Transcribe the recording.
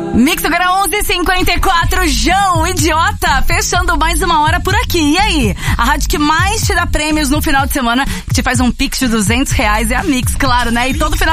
Mix agora 11h54, João, idiota, fechando mais uma hora por aqui. E aí? A rádio que mais te dá prêmios no final de semana, que te faz um pix de R$200 é a Mix, claro, né? E todo final